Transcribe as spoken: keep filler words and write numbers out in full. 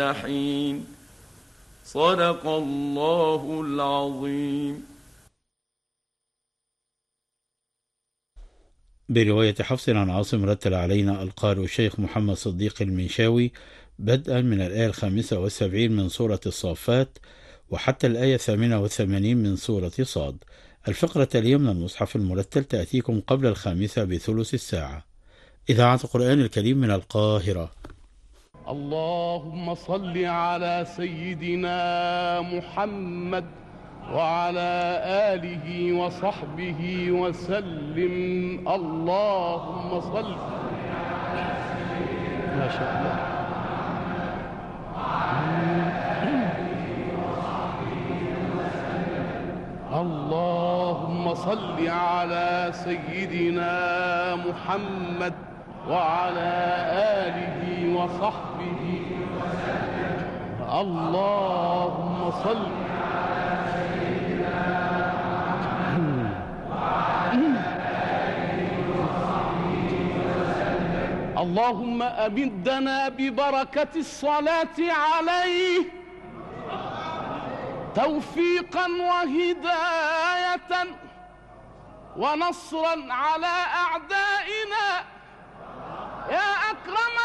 حين. صدق الله العظيم. برواية حفص عن عاصم رتل علينا القارئ الشيخ محمد صديق المنشاوي بدءا من الآية الخامسة والسبعين من سورة الصافات وحتى الآية الثامنة والثمانين من سورة صاد. الفقرة التالية من المصحف المرتل تأتيكم قبل الخامسة بثلث الساعة. إذاعة القرآن الكريم من القاهرة. اللهم صل على سيدنا محمد وعلى آله وصحبه وسلم. اللهم صل ما شاء الله. اللهم صل على سيدنا محمد وعلى آله وصحبه وسلم. اللهم صل اللهم أمدنا ببركة الصلاة عليه توفيقا وهداية ونصرا على أعدائنا يا أكرم